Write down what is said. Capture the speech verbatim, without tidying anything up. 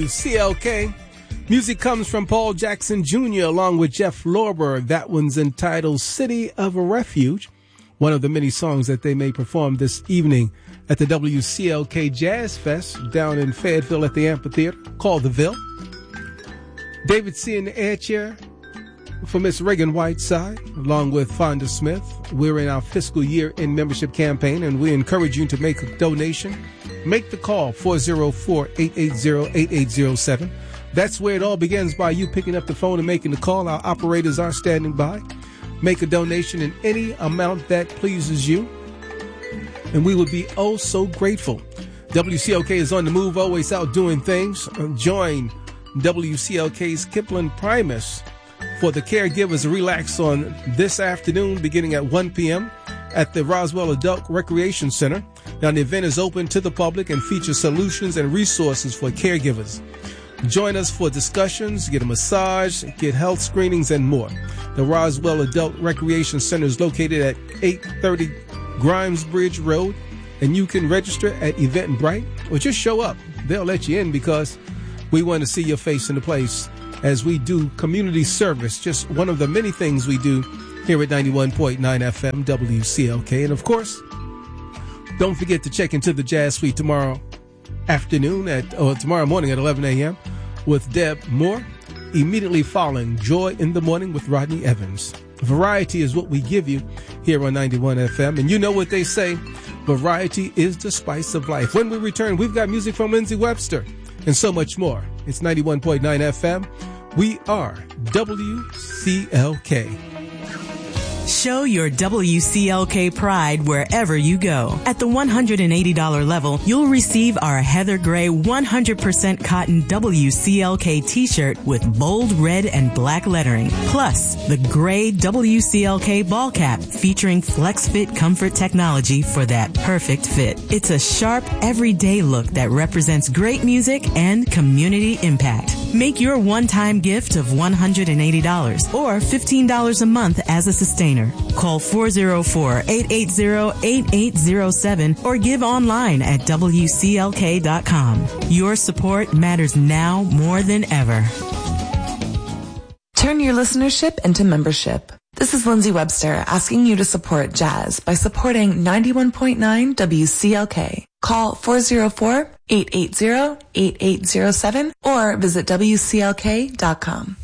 W C L K. Music comes from Paul Jackson Junior along with Jeff Lorber. That one's entitled City of Refuge, one of the many songs that they may perform this evening at the W C L K Jazz Fest down in Fayetteville at the amphitheater called The Ville. David C. in the air chair for Miss Reagan Whiteside, along with Fonda Smith. We're in our fiscal year in membership campaign, and we encourage you to make a donation. Make the call, four oh four, eight eight zero, eight eight zero seven. That's where it all begins, by you picking up the phone and making the call. Our operators are standing by. Make a donation in any amount that pleases you, and we would be oh so grateful. W C L K is on the move, always out doing things. Join W C L K's Kipling Primus for the caregivers to relax on this afternoon beginning at one p.m. at the Roswell Adult Recreation Center. Now, the event is open to the public and features solutions and resources for caregivers. Join us for discussions, get a massage, get health screenings, and more. The Roswell Adult Recreation Center is located at eight thirty Grimes Bridge Road, and you can register at Eventbrite or just show up. They'll let you in because we want to see your face in the place as we do community service, just one of the many things we do here at ninety-one point nine F M W C L K. And of course, don't forget to check into the Jazz Suite tomorrow afternoon at, or tomorrow morning at eleven a.m. with Deb Moore, immediately following Joy in the Morning with Rodney Evans. Variety is what we give you here on ninety-one F M. And you know what they say, variety is the spice of life. When we return, we've got music from Lindsey Webster and so much more. It's ninety-one point nine F M. We are W C L K. Show your W C L K pride wherever you go. At the one hundred eighty dollars level, you'll receive our Heather Gray one hundred percent cotton W C L K t-shirt with bold red and black lettering. Plus, the gray W C L K ball cap featuring FlexFit comfort technology for that perfect fit. It's a sharp, everyday look that represents great music and community impact. Make your one-time gift of one hundred eighty dollars or fifteen dollars a month as a sustainer. Call four oh four, eight eight zero, eight eight zero seven or give online at W C L K dot com. Your support matters now more than ever. Turn your listenership into membership. This is Lindsey Webster asking you to support jazz by supporting ninety-one point nine W C L K. Call four oh four, eight eight zero, eight eight zero seven or visit W C L K dot com.